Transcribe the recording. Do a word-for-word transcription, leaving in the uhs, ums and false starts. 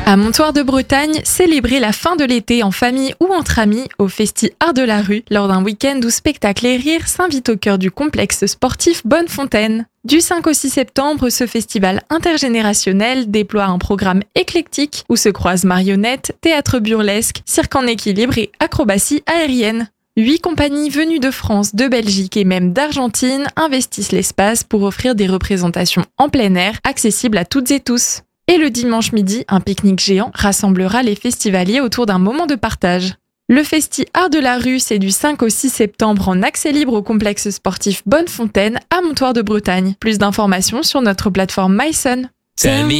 À Montoire de Bretagne, célébrer la fin de l'été en famille ou entre amis au Festi Art de la Rue lors d'un week-end où spectacle et rire s'invitent au cœur du complexe sportif Bonnefontaine. Du cinq au six septembre, ce festival intergénérationnel déploie un programme éclectique où se croisent marionnettes, théâtre burlesque, cirque en équilibre et acrobatie aérienne. Huit compagnies venues de France, de Belgique et même d'Argentine investissent l'espace pour offrir des représentations en plein air accessibles à toutes et tous. Et le dimanche midi, un pique-nique géant rassemblera les festivaliers autour d'un moment de partage. Le Festi Art de la Rue, c'est du cinq au six septembre en accès libre au complexe sportif Bonnefontaine à Montoire de Bretagne. Plus d'informations sur notre plateforme MySun.